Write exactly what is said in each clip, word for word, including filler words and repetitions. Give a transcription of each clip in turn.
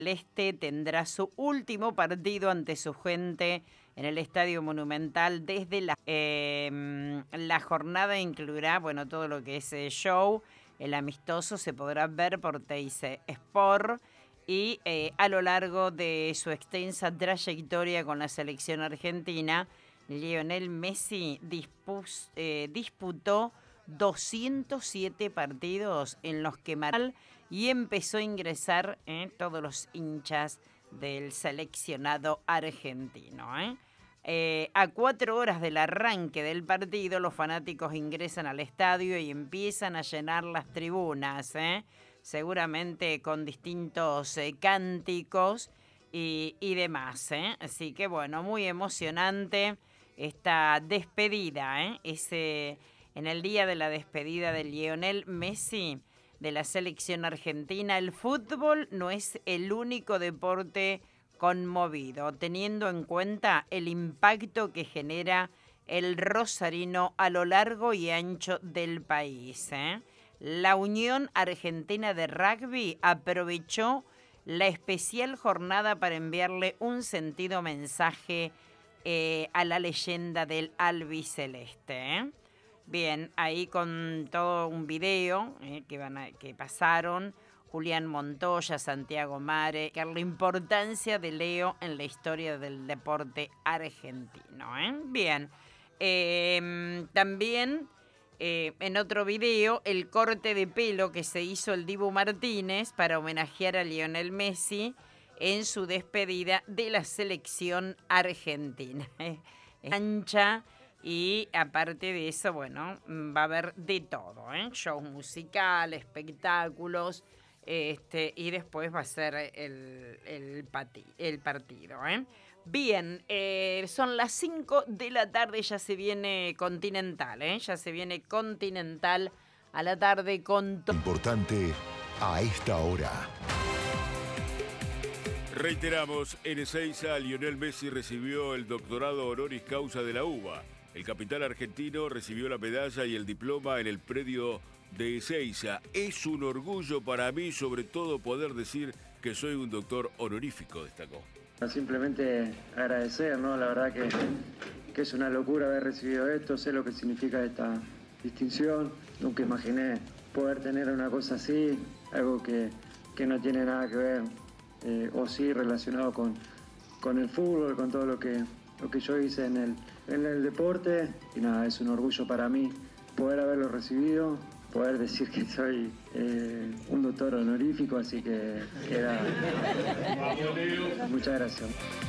Celeste tendrá su último partido ante su gente en el Estadio Monumental desde la... Eh, la jornada incluirá, bueno, todo lo que es el show. El amistoso se podrá ver por Teis Sport y eh, a lo largo de su extensa trayectoria con la selección argentina, Lionel Messi dispus, eh, disputó doscientos siete partidos en los que marcó y empezó a ingresar eh, todos los hinchas del seleccionado argentino. ¿eh? Eh, a cuatro horas del arranque del partido, los fanáticos ingresan al estadio y empiezan a llenar las tribunas, ¿eh? seguramente con distintos eh, cánticos y, y demás. ¿eh? Así que bueno, muy emocionante esta despedida, ¿eh? Ese, en el día de la despedida de Lionel Messi de la selección argentina. El fútbol no es el único deporte conmovido, teniendo en cuenta el impacto que genera el rosarino a lo largo y ancho del país. ¿eh? La Unión Argentina de Rugby aprovechó la especial jornada para enviarle un sentido mensaje eh, a la leyenda del albiceleste. ¿eh? Bien, ahí con todo un video eh, que, van a, que pasaron Julián Montoya, Santiago Mare, que es la importancia de Leo en la historia del deporte argentino. ¿eh? Bien, eh, también eh, en otro video el corte de pelo que se hizo el Dibu Martínez para homenajear a Lionel Messi en su despedida de la selección argentina. Ancha. Y aparte de eso, bueno, va a haber de todo, ¿eh? Shows musicales, espectáculos, este, y después va a ser el, el, pati, el partido, ¿eh? Bien, eh, son las cinco de la tarde, ya se viene Continental, ¿eh? Ya se viene Continental a la tarde con... Importante a esta hora. Reiteramos, en Ezeiza, Lionel Messi recibió el doctorado honoris causa de la UBA. El capitán argentino recibió la medalla y el diploma en el predio de Ezeiza. Es un orgullo para mí, sobre todo, poder decir que soy un doctor honorífico, destacó. Simplemente agradecer, ¿no? La verdad que, que es una locura haber recibido esto, sé lo que significa esta distinción. Nunca imaginé poder tener una cosa así, algo que, que no tiene nada que ver, eh, o sí relacionado con, con el fútbol, con todo lo que... lo que yo hice en el, en el deporte, y nada, es un orgullo para mí poder haberlo recibido, poder decir que soy eh, un doctor honorífico, así que queda... Muchas gracias.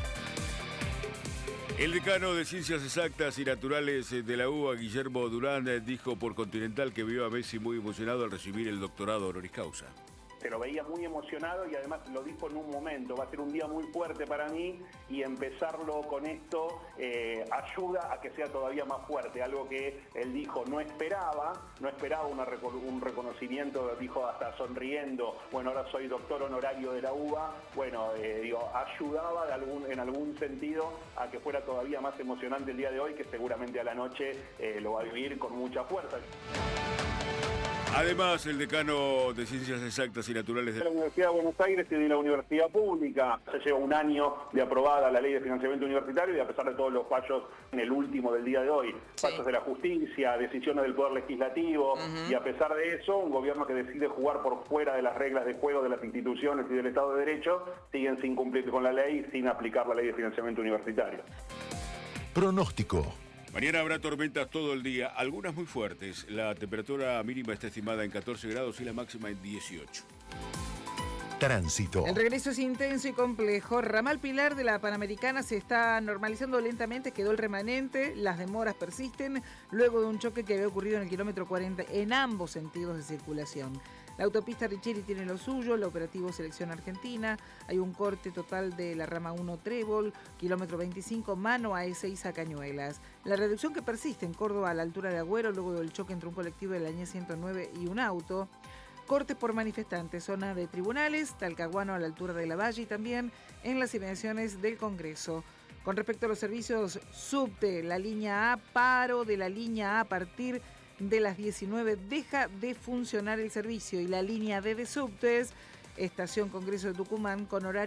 El decano de Ciencias Exactas y Naturales de la UBA, Guillermo Durán, dijo por Continental que vio a Messi muy emocionado al recibir el doctorado honoris causa. Se lo veía muy emocionado y además lo dijo en un momento, va a ser un día muy fuerte para mí y empezarlo con esto eh, ayuda a que sea todavía más fuerte, algo que él dijo no esperaba, no esperaba una, un reconocimiento, dijo hasta sonriendo, bueno, ahora soy doctor honorario de la UBA, bueno, eh, digo, ayudaba de algún, en algún sentido a que fuera todavía más emocionante el día de hoy, que seguramente a la noche eh, lo va a vivir con mucha fuerza. Además, el decano de Ciencias Exactas y Naturales de la Universidad de Buenos Aires y de la Universidad Pública. Se lleva un año de aprobada la Ley de Financiamiento Universitario y a pesar de todos los fallos en el último del día de hoy, sí. fallos de la justicia, decisiones del Poder Legislativo, uh-huh. y a pesar de eso, un gobierno que decide jugar por fuera de las reglas de juego de las instituciones y del Estado de Derecho, siguen sin cumplir con la ley, sin aplicar la Ley de Financiamiento Universitario. Pronóstico. Mañana habrá tormentas todo el día, algunas muy fuertes. La temperatura mínima está estimada en catorce grados y la máxima en dieciocho. Tránsito. El regreso es intenso y complejo. Ramal Pilar de la Panamericana se está normalizando lentamente, quedó el remanente, las demoras persisten luego de un choque que había ocurrido en el kilómetro cuarenta en ambos sentidos de circulación. La autopista Richeri tiene lo suyo, el operativo Selección Argentina, hay un corte total de la rama uno Trébol, kilómetro veinticinco, mano a Ezeiza Cañuelas. La reducción que persiste en Córdoba a la altura de Agüero, luego del choque entre un colectivo de la Añez ciento nueve y un auto. Cortes por manifestantes, zona de tribunales, Talcahuano a la altura de la Valle y también en las inmediaciones del Congreso. Con respecto a los servicios subte, la línea A, paro de la línea A a partir de las diecinueve deja de funcionar el servicio y la línea D de subtes, Estación Congreso de Tucumán con horario